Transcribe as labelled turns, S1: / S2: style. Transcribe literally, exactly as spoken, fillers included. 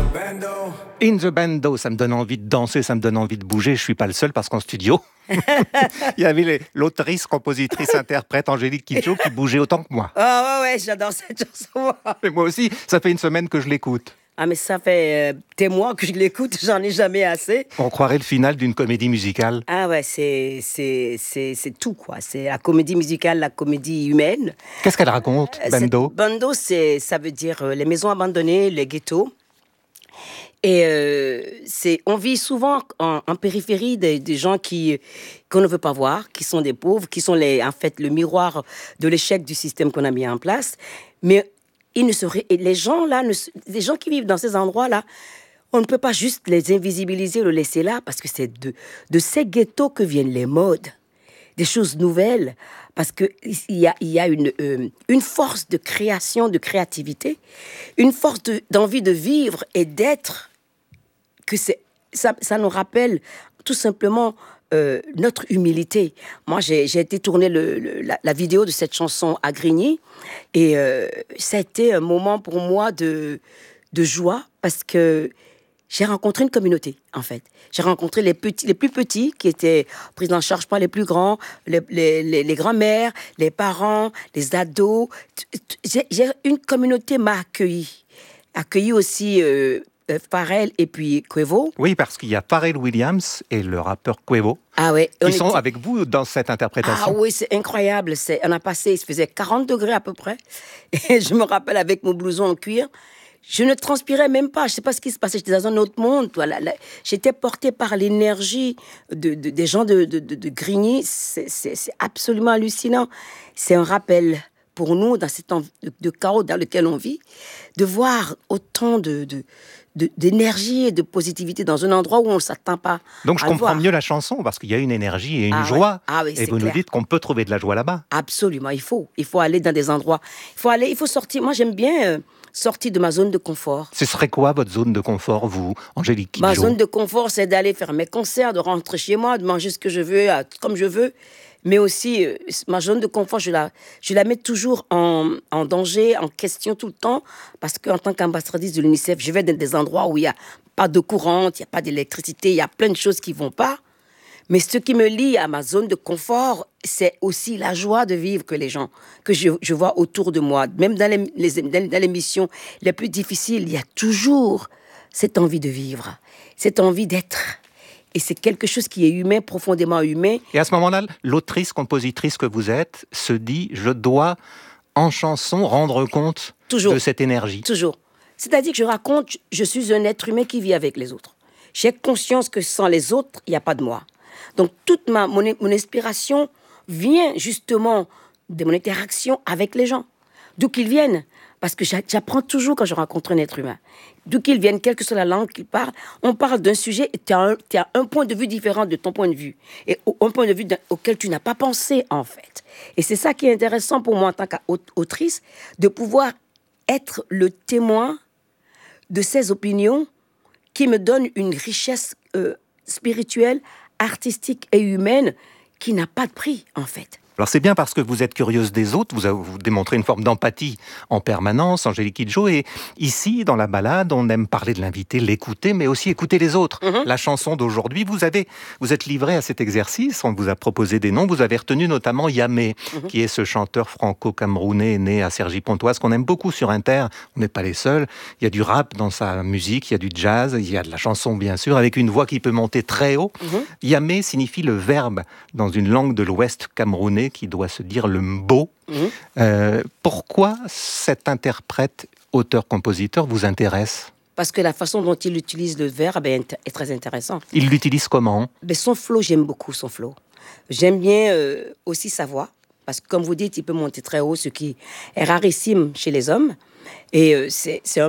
S1: In the Bando, ça me donne envie de danser, ça me donne envie de bouger. Je suis pas le seul parce qu'en studio, il y avait les- l'autrice, compositrice, interprète Angélique Kidjo qui bougeait autant que moi.
S2: Ah ouais, ouais, j'adore cette chanson.
S1: Et moi aussi, ça fait une semaine que je l'écoute.
S2: Ah mais ça fait euh, des mois que je l'écoute, j'en ai jamais assez.
S1: On croirait le final d'une comédie musicale.
S2: Ah ouais, c'est, c'est, c'est, c'est tout quoi. C'est la comédie musicale, la comédie humaine.
S1: Qu'est-ce qu'elle raconte,
S2: Euh,
S1: Bando
S2: c'est- Bando, c'est, ça veut dire euh, les maisons abandonnées, les ghettos. Et euh, c'est, on vit souvent en, en périphérie des, des gens qui qu'on ne veut pas voir, qui sont des pauvres, qui sont les, en fait le miroir de l'échec du système qu'on a mis en place. Mais ils ne seraient, et les gens là, ne, se- les gens qui vivent dans ces endroits-là, on ne peut pas juste les invisibiliser, le laisser là, parce que c'est de, de ces ghettos que viennent les modes, des choses nouvelles, parce qu'il y a, il y a une, euh, une force de création, de créativité, une force de- d'envie de vivre et d'être, que c'est, ça, ça nous rappelle tout simplement euh, notre humilité. Moi, j'ai, j'ai été tourner le, le- la, la vidéo de cette chanson à Grigny, et euh, ça a été un moment pour moi de, de joie, parce que j'ai rencontré une communauté, en fait. J'ai rencontré les petits, les plus petits qui étaient pris en charge par les plus grands, les, les, les, les grands-mères, les parents, les ados. T- t- J'ai, j'ai- une communauté m'a accueilli. Accueilli aussi euh, euh, Pharrell et puis Quavo.
S1: Oui, parce qu'il y a Pharrell Williams et le rappeur Quavo
S2: Ah ouais. on
S1: qui sont
S2: était-
S1: avec vous dans cette
S2: Ah
S1: interprétation.
S2: oui, c'est incroyable. C'est, on a passé, il se faisait quarante degrés à peu près. Et je me rappelle avec mon blouson en cuir. Je ne transpirais même pas. Je ne sais pas ce qui se passait. J'étais dans un autre monde. Voilà. Là, j'étais portée par l'énergie de, de- des gens de, de, de, de Grigny. C'est, c'est- c'est absolument hallucinant. C'est un rappel pour nous, dans cet en- de, de chaos dans lequel on vit, de voir autant de, de- de- d'énergie et de positivité dans un endroit où on ne s'attend pas
S1: Donc je
S2: à le
S1: comprends
S2: voir.
S1: mieux la chanson parce qu'il y a une énergie et une
S2: Ah ouais.
S1: joie.
S2: Ah oui,
S1: et
S2: c'est
S1: vous nous
S2: clair.
S1: dites qu'on peut trouver de la joie là-bas.
S2: Absolument, il faut. Il faut aller dans des endroits. Il faut aller, il faut sortir. Moi, j'aime bien euh, sortir de ma zone de confort.
S1: Ce serait quoi votre zone de confort, vous, Angélique Kidjo?
S2: Ma zone de confort, c'est d'aller faire mes concerts, de rentrer chez moi, de manger ce que je veux, à- comme je veux. Mais aussi, euh, ma zone de confort, je la, je la mets toujours en, en danger, en question tout le temps. Parce qu'en tant qu'ambassadrice de l'UNICEF, je vais dans des endroits où il n'y a pas de courant, il n'y a pas d'électricité, il y a plein de choses qui ne vont pas. Mais ce qui me lie à ma zone de confort, c'est aussi la joie de vivre que les gens, que je, je vois autour de moi. Même dans les, les- dans dans les missions les plus difficiles, il y a toujours cette envie de vivre, cette envie d'être. Et c'est quelque chose qui est humain, profondément humain.
S1: Et à ce moment-là, l'autrice, compositrice que vous êtes se dit « Je dois, en chanson, rendre compte
S2: Toujours.
S1: de cette énergie. »
S2: Toujours. C'est-à-dire que je raconte, je suis un être humain qui vit avec les autres. J'ai conscience que sans les autres, il n'y a pas de moi. Donc toute ma, mon, mon inspiration vient justement de mon interaction avec les gens. D'où qu'ils viennent. Parce que j'a- j'apprends toujours quand je rencontre un être humain. D'où qu'ils viennent, quelle que soit la langue qu'ils parlent, on parle d'un sujet et tu as, un- un point de vue différent de ton point de vue. Et au- un point de vue d'un- auquel tu n'as pas pensé, en fait. Et c'est ça qui est intéressant pour moi en tant qu'autrice, de pouvoir être le témoin de ces opinions qui me donnent une richesse euh, spirituelle, artistique et humaine qui n'a pas de prix, en fait.
S1: Alors c'est bien parce que vous êtes curieuse des autres, vous, avez- vous démontrez une forme d'empathie en permanence, Angélique Kidjo, et ici, dans la balade, on aime parler de l'invité, l'écouter, mais aussi écouter les autres.
S2: Mhm.
S1: La chanson d'aujourd'hui, vous avez, vous êtes livré à cet exercice, on vous a proposé des noms, vous avez retenu notamment Yamé,
S2: Mhm.
S1: qui est ce chanteur franco-camerounais né à Cergy-Pontoise, qu'on aime beaucoup sur Inter, on n'est pas les seuls, il y a du rap dans sa musique, il y a du jazz, il y a de la chanson bien sûr, avec une voix qui peut monter très haut.
S2: Mhm.
S1: Yamé signifie le verbe dans une langue de l'Ouest camerounais qui doit se dire le mbo.
S2: Mhm.
S1: Euh, pourquoi cet interprète, auteur-compositeur vous intéresse?
S2: Parce que la façon dont il utilise le verbe est, int- est très intéressante.
S1: Il l'utilise comment?
S2: Mais son flow, j'aime beaucoup son flow. J'aime bien euh, aussi sa voix. Parce que comme vous dites, il peut monter très haut, ce qui est rarissime chez les hommes. Et euh, c'est c'est un